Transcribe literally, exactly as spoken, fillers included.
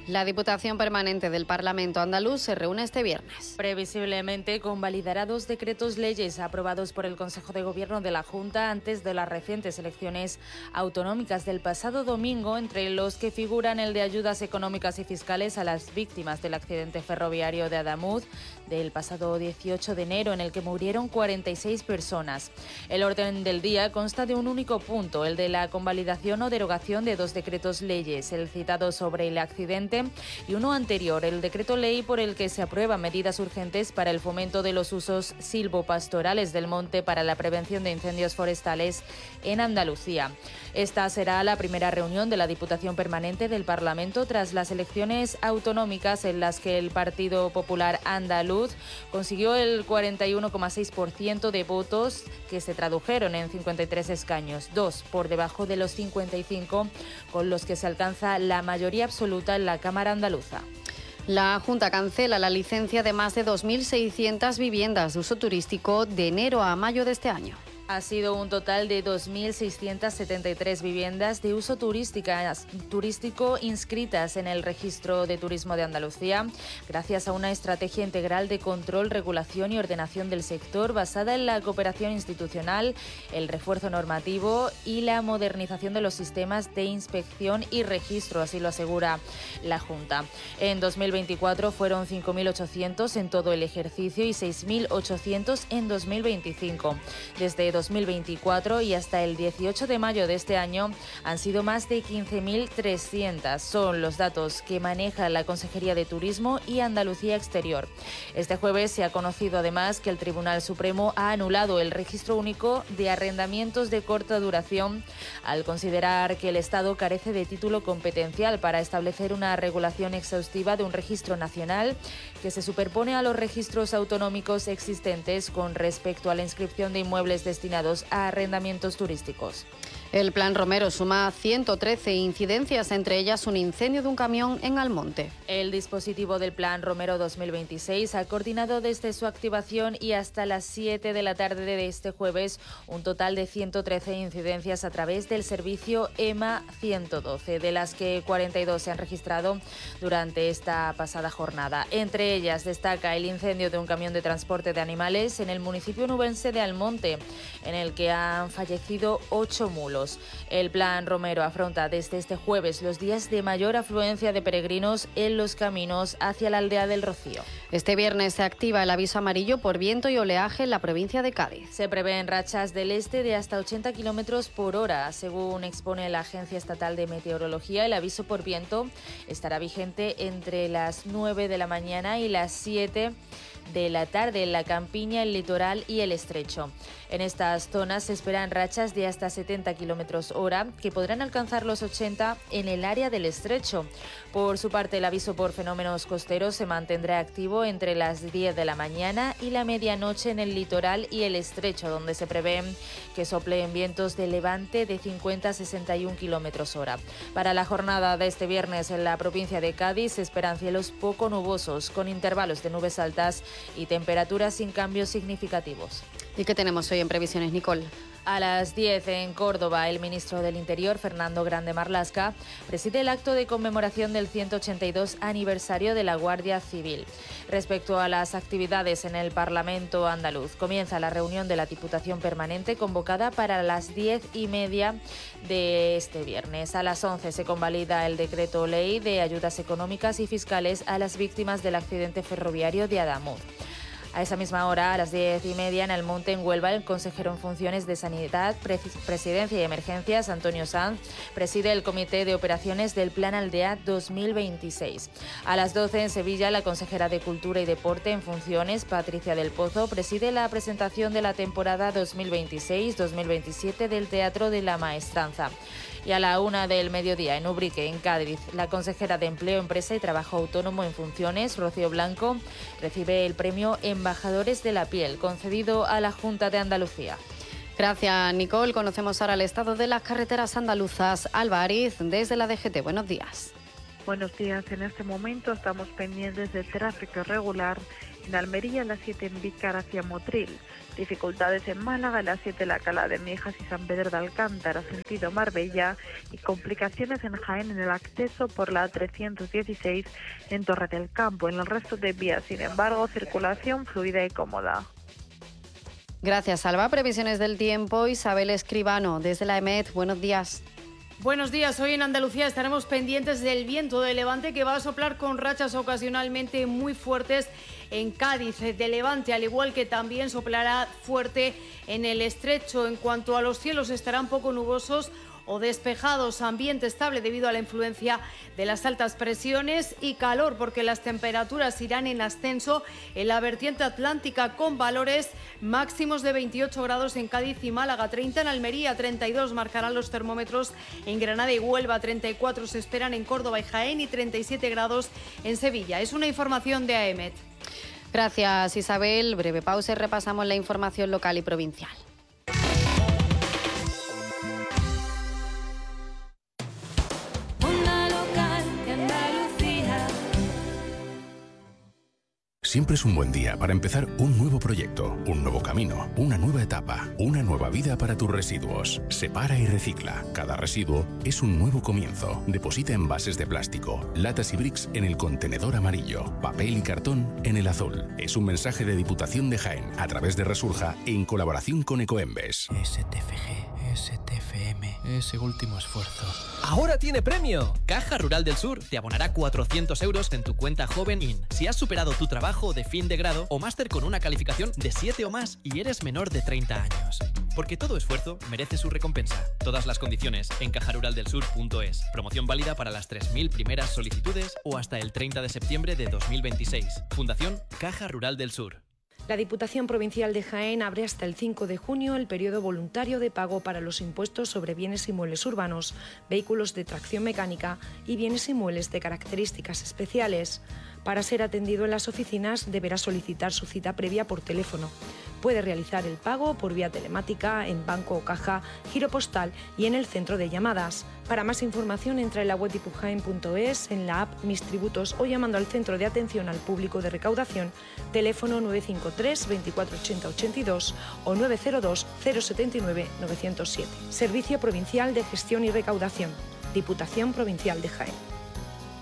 La Diputación Permanente del Parlamento andaluz se reúne este viernes. Previsiblemente convalidará dos decretos leyes aprobados por el Consejo de Gobierno de la Junta antes de las recientes elecciones autonómicas del pasado domingo, entre los que figuran el de ayudas económicas y fiscales a las víctimas del accidente ferroviario de Adamuz del pasado dieciocho de enero, en el que murieron cuarenta y seis personas. El orden del día consta de un único punto, el de la convalidación o derogación de dos decretos leyes, el citado sobre el accidente y uno anterior, el decreto ley por el que se aprueban medidas urgentes para el fomento de los usos silvopastorales del monte para la prevención de incendios forestales en Andalucía. Esta será la primera reunión de la Diputación Permanente del Parlamento tras las elecciones autonómicas en las que el Partido Popular Andaluz consiguió el cuarenta y uno coma seis por ciento de votos, que se tradujeron en cincuenta y tres escaños, dos por debajo de los cincuenta y cinco con los que se alcanza la mayoría absoluta en la Cámara andaluza. La Junta cancela la licencia de más de dos mil seiscientas viviendas de uso turístico de enero a mayo de este año. Ha sido un total de dos mil seiscientas setenta y tres viviendas de uso turístico inscritas en el Registro de Turismo de Andalucía, gracias a una estrategia integral de control, regulación y ordenación del sector basada en la cooperación institucional, el refuerzo normativo y la modernización de los sistemas de inspección y registro, así lo asegura la Junta. En dos mil veinticuatro fueron cinco mil ochocientos en todo el ejercicio y seis mil ochocientos en dos mil veinticinco. Desde dos mil veinticuatro y hasta el dieciocho de mayo de este año han sido más de quince mil trescientas. Son los datos que maneja la Consejería de Turismo y Andalucía Exterior. Este jueves se ha conocido además que el Tribunal Supremo ha anulado el registro único de arrendamientos de corta duración al considerar que el Estado carece de título competencial para establecer una regulación exhaustiva de un registro nacional que se superpone a los registros autonómicos existentes con respecto a la inscripción de inmuebles destinados a arrendamientos turísticos. El Plan Romero suma ciento trece incidencias, entre ellas un incendio de un camión en Almonte. El dispositivo del Plan Romero dos mil veintiséis ha coordinado desde su activación y hasta las siete de la tarde de este jueves un total de ciento trece incidencias a través del servicio E M A ciento doce, de las que cuarenta y dos se han registrado durante esta pasada jornada. Entre ellas destaca el incendio de un camión de transporte de animales en el municipio nubense de Almonte, en el que han fallecido ocho mulos. El Plan Romero afronta desde este jueves los días de mayor afluencia de peregrinos en los caminos hacia la aldea del Rocío. Este viernes se activa el aviso amarillo por viento y oleaje en la provincia de Cádiz. Se prevén rachas del este de hasta ochenta kilómetros por hora. Según expone la Agencia Estatal de Meteorología, el aviso por viento estará vigente entre las nueve de la mañana y las siete de la tarde en la campiña, el litoral y el estrecho. En estas zonas se esperan rachas de hasta setenta kilómetros hora, que podrán alcanzar los ochenta en el área del estrecho. Por su parte, el aviso por fenómenos costeros se mantendrá activo entre las diez de la mañana y la medianoche en el litoral y el estrecho, donde se prevé que soplen vientos de levante de cincuenta a sesenta y un kilómetros hora. Para la jornada de este viernes en la provincia de Cádiz se esperan cielos poco nubosos, con intervalos de nubes altas y temperaturas sin cambios significativos. ¿Y qué tenemos hoy en previsiones, Nicole? A las diez en Córdoba, el ministro del Interior, Fernando Grande Marlaska, preside el acto de conmemoración del ciento ochenta y dos aniversario de la Guardia Civil. Respecto a las actividades en el Parlamento andaluz, comienza la reunión de la Diputación Permanente convocada para las diez y media de este viernes. A las once se convalida el decreto ley de ayudas económicas y fiscales a las víctimas del accidente ferroviario de Adamuz. A esa misma hora, a las diez y media, en Almonte, en Huelva, el consejero en funciones de Sanidad, Presidencia y Emergencias, Antonio Sanz, preside el Comité de Operaciones del Plan Aldea dos mil veintiséis. A las doce, en Sevilla, la consejera de Cultura y Deporte en funciones, Patricia del Pozo, preside la presentación de la temporada dos mil veintiséis dos mil veintisiete del Teatro de la Maestranza. Y a la una del mediodía, en Ubrique, en Cádiz, la consejera de Empleo, Empresa y Trabajo Autónomo en funciones, Rocío Blanco, recibe el premio Embajadores de la Piel, concedido a la Junta de Andalucía. Gracias, Nicole. Conocemos ahora el estado de las carreteras andaluzas. Alba Ariz, desde la D G T. Buenos días. Buenos días. En este momento estamos pendientes del tráfico irregular En Almería, a las siete en Vícar hacia Motril. Dificultades en Málaga, a las siete en la Cala de Mijas y San Pedro de Alcántara, sentido Marbella. Y complicaciones en Jaén en el acceso por la trescientos dieciséis en Torre del Campo. En el resto de vías, sin embargo, circulación fluida y cómoda. Gracias, Alba. Previsiones del tiempo, Isabel Escribano, desde la EMET. Buenos días. Buenos días. Hoy en Andalucía estaremos pendientes del viento de levante que va a soplar con rachas ocasionalmente muy fuertes en Cádiz de levante, al igual que también soplará fuerte en el estrecho. En cuanto a los cielos, estarán poco nubosos o despejados, ambiente estable debido a la influencia de las altas presiones y calor, porque las temperaturas irán en ascenso en la vertiente atlántica con valores máximos de veintiocho grados en Cádiz y Málaga, treinta en Almería, treinta y dos marcarán los termómetros en Granada y Huelva, treinta y cuatro se esperan en Córdoba y Jaén y treinta y siete grados en Sevilla. Es una información de A E M E T. Gracias, Isabel. Breve pausa y repasamos la información local y provincial. Siempre es un buen día para empezar un nuevo proyecto, un nuevo camino, una nueva etapa, una nueva vida para tus residuos. Separa y recicla. Cada residuo es un nuevo comienzo. Deposita envases de plástico, latas y bricks en el contenedor amarillo, papel y cartón en el azul. Es un mensaje de Diputación de Jaén a través de Resurja en colaboración con Ecoembes. S T F G, S T F M, ese último esfuerzo. ¡Ahora tiene premio! Caja Rural del Sur te abonará cuatrocientos euros en tu cuenta Joven In si has superado tu trabajo de fin de grado o máster con una calificación de siete o más y eres menor de treinta años. Porque todo esfuerzo merece su recompensa. Todas las condiciones en caja rural del sur punto es. Promoción válida para las tres mil primeras solicitudes o hasta el treinta de septiembre de dos mil veintiséis. Fundación Caja Rural del Sur. La Diputación Provincial de Jaén abre hasta el cinco de junio el periodo voluntario de pago para los impuestos sobre bienes inmuebles urbanos, vehículos de tracción mecánica y bienes inmuebles de características especiales. Para ser atendido en las oficinas deberá solicitar su cita previa por teléfono. Puede realizar el pago por vía telemática, en banco o caja, giro postal y en el centro de llamadas. Para más información entra en la web dipujaen punto es, en la app Mis Tributos o llamando al Centro de Atención al Público de Recaudación, teléfono nueve cinco tres, veinticuatro ochenta ochenta y dos o nueve cero dos, cero setenta y nueve, novecientos siete. Servicio Provincial de Gestión y Recaudación. Diputación Provincial de Jaén.